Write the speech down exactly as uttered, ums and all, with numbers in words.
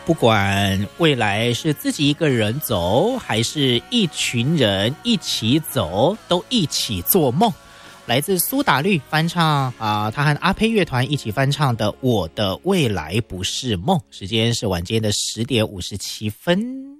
不管未来是自己一个人走，还是一群人一起走，都一起做梦。来自苏打绿翻唱啊、呃，他和阿佩乐团一起翻唱的《我的未来不是梦》。时间是晚间的十点五十七分。